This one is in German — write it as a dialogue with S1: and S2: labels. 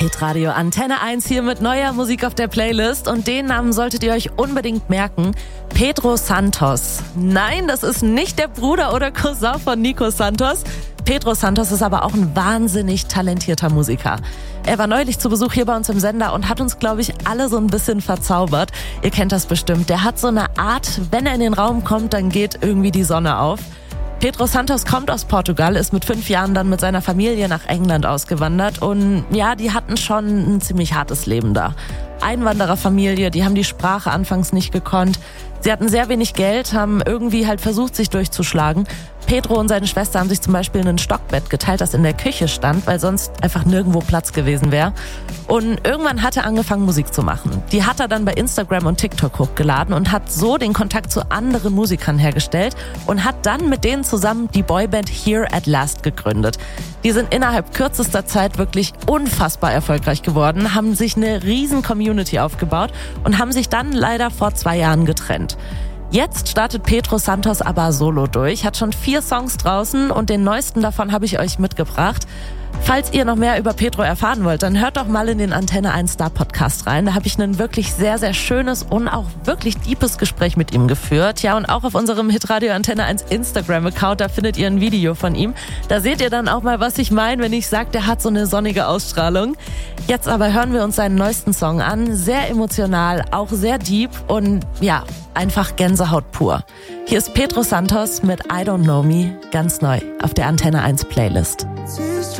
S1: Hitradio Antenne 1 hier mit neuer Musik auf der Playlist und den Namen solltet ihr euch unbedingt merken. Pedro Santos. Nein, das ist nicht der Bruder oder Cousin von Nico Santos. Pedro Santos ist aber auch ein wahnsinnig talentierter Musiker. Er war neulich zu Besuch hier bei uns im Sender und hat uns, glaube ich, alle so ein bisschen verzaubert. Ihr kennt das bestimmt. Der hat so eine Art, wenn er in den Raum kommt, dann geht irgendwie die Sonne auf. Pedro Santos kommt aus Portugal, ist mit 5 Jahren dann mit seiner Familie nach England ausgewandert und ja, die hatten schon ein ziemlich hartes Leben da. Einwandererfamilie, die haben die Sprache anfangs nicht gekonnt. Sie hatten sehr wenig Geld, haben irgendwie halt versucht, sich durchzuschlagen. Pedro und seine Schwester haben sich zum Beispiel ein Stockbett geteilt, das in der Küche stand, weil sonst einfach nirgendwo Platz gewesen wäre. Und irgendwann hat er angefangen, Musik zu machen. Die hat er dann bei Instagram und TikTok hochgeladen und hat so den Kontakt zu anderen Musikern hergestellt und hat dann mit denen zusammen die Boyband Here at Last gegründet. Die sind innerhalb kürzester Zeit wirklich unfassbar erfolgreich geworden, haben sich eine riesen Community aufgebaut und haben sich dann leider vor 2 Jahren getrennt. Jetzt startet Pedro Santos aber solo durch, hat schon 4 Songs draußen und den neuesten davon habe ich euch mitgebracht. Falls ihr noch mehr über Pedro erfahren wollt, dann hört doch mal in den Antenne 1 Star Podcast rein. Da habe ich ein wirklich sehr, sehr schönes und auch wirklich deepes Gespräch mit ihm geführt. Ja, und auch auf unserem Hitradio Antenne 1 Instagram-Account, da findet ihr ein Video von ihm. Da seht ihr dann auch mal, was ich meine, wenn ich sage, der hat so eine sonnige Ausstrahlung. Jetzt aber hören wir uns seinen neuesten Song an. Sehr emotional, auch sehr deep und ja, einfach Gänsehaut pur. Hier ist Pedro Santos mit I Don't Know Me, ganz neu auf der Antenne 1 Playlist.